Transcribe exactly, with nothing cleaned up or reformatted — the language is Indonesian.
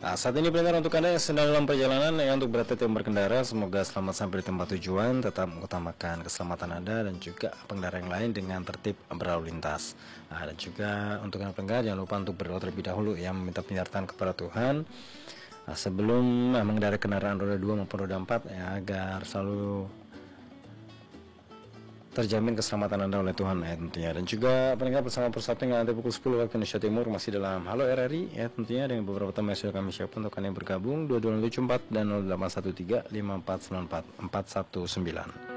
Nah, saat ini pendengar, untuk Anda yang sedang dalam perjalanan ya, untuk berhati-hati berkendara, semoga selamat sampai di tempat tujuan. Tetap mengutamakan keselamatan Anda dan juga pengendara yang lain dengan tertib berlalu lintas. Nah, dan juga untuk Anda pendengar, jangan lupa untuk berdoa terlebih dahulu yang meminta penyertaan kepada Tuhan nah, sebelum nah, mengendarai kendaraan roda dua maupun roda empat ya, agar selalu terjamin keselamatan Anda oleh Tuhan ya tentunya. Dan juga pendengar, bersama Persatu hingga nanti pukul sepuluh waktu Indonesia Timur masih dalam Halo R R I ya tentunya, dengan beberapa tema yang sudah kami siapkan untuk Anda yang bergabung. Dua dua tujuh empat dan nol delapan satu tiga lima empat sembilan empat empat satu sembilan.